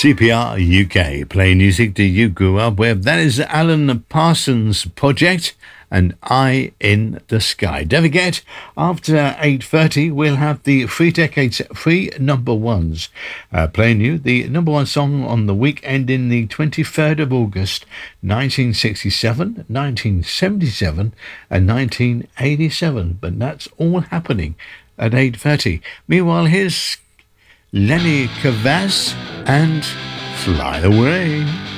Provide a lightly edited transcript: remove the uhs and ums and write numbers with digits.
CPR UK, playing music that you grew up with. That is Alan Parsons' project and Eye in the Sky. Don't forget, after 8:30, we'll have the 3 decades, 3 number ones, playing you the number one song on the week ending the 23rd of August, 1967, 1977 and 1987. But that's all happening at 8:30. Meanwhile, here's Lenny Kravitz and Fly Away.